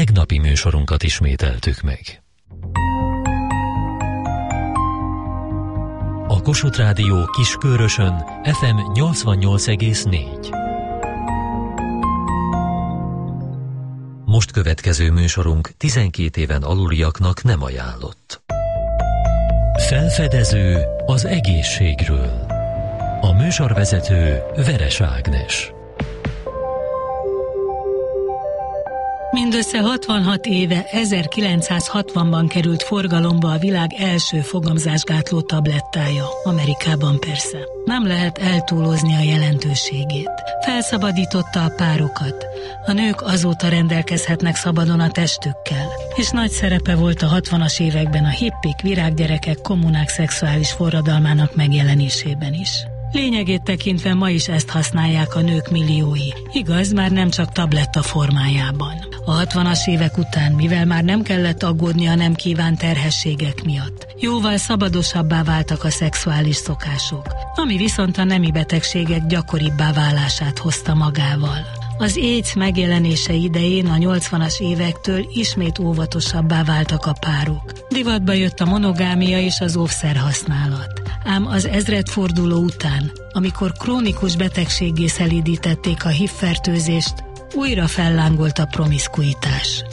tegnapi műsorunkat ismételtük meg. A Kossuth Rádió Kiskörösön FM 88,4. Most következő műsorunk 12 éven aluliaknak nem ajánlott. Felfedező az egészségről. A műsorvezető Veres Ágnes. Mindössze 66 éve, 1960-ban került forgalomba a világ első fogamzásgátló tablettája, Amerikában persze. Nem lehet eltúlozni a jelentőségét. Felszabadította a párokat. A nők azóta rendelkezhetnek szabadon a testükkel. És nagy szerepe volt a 60-as években a hippik, virággyerekek, kommunák szexuális forradalmának megjelenésében is. Lényegét tekintve ma is ezt használják a nők milliói. Igaz, már nem csak tabletta formájában. A 60-as évek után, mivel már nem kellett aggódni a nem kívánt terhességek miatt, jóval szabadosabbá váltak a szexuális szokások, ami viszont a nemi betegségek gyakoribbá válását hozta magával. Az AIDS megjelenése idején a 80-as évektől ismét óvatosabbá váltak a párok. Divatba jött a monogámia és az óvszer használat. Ám az ezredforduló után, amikor krónikus betegséggé szelídítették a HIV-fertőzést, újra fellángolt a promiszkuitás.